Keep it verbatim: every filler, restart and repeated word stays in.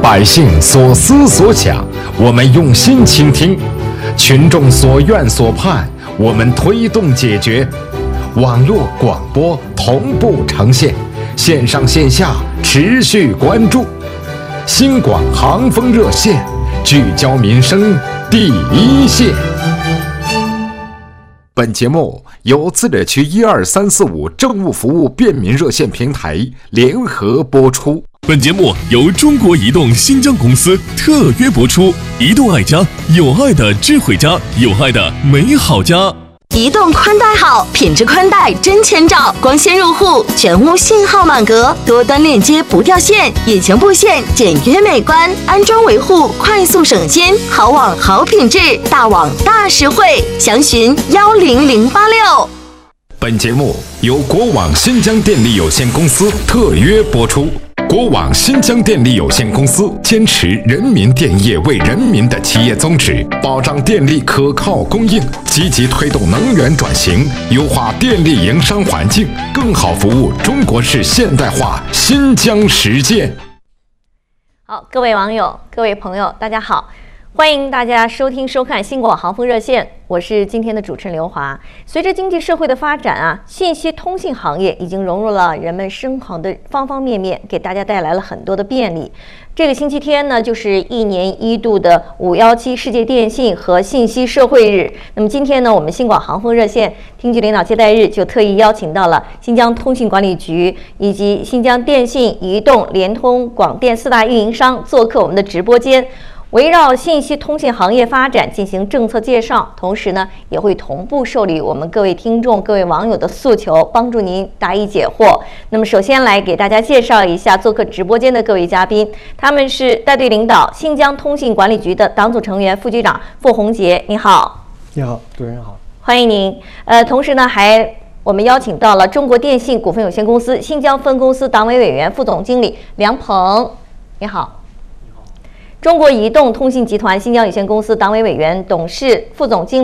百姓所思所想，我们用心倾听；群众所愿所盼，我们推动解决。网络广播同步呈现，线上线下持续关注。新广航风热线，聚焦民生第一线。本节目由自治区一二三四五政务服务便民热线平台联合播出。 本节目由中国移动新疆公司特约播出。移动爱家，有爱的智慧家，有爱的美好家。 移动宽带好，品质宽带真千兆，光纤入户，全屋信号满格，多端链接不掉线，隐形布线简约美观，安装维护快速省心，好网好品质，大网大实惠，详询幺零零八六。 本节目由国网新疆电力有限公司特约播出。国网新疆电力有限公司坚持人民电业为人民的企业宗旨，保障电力可靠供应，积极推动能源转型，优化电力营商环境，更好服务中国式现代化新疆实践。 好，各位网友、各位朋友，大家好，欢迎大家收听收看新广航风热线，我是今天的主持人刘华。随着经济社会的发展啊，信息通信行业已经融入了人们生活的方方面面，给大家带来了很多的便利。这个星期天呢，就是一年一度的五一七世界电信和信息社会日。那么今天呢，我们新广航风热线厅局领导接待日就特意邀请到了新疆通信管理局以及新疆电信、移动、联通、广电四大运营商做客我们的直播间，围绕信息通信行业发展进行政策介绍，同时呢，也会同步受理我们各位听众、各位网友的诉求，帮助您答疑解惑。那么，首先来给大家介绍一下做客直播间的各位嘉宾，他们是带队领导新疆通信管理局的党组成员、副局长傅洪杰，你好。 你好，主持人好， 欢迎您。呃，同时呢，还我们邀请到了中国电信股份有限公司新疆分公司党委委员、副总经理梁鹏，你好。中国移动通信集团新疆有限公司党委委员、董事、副总经理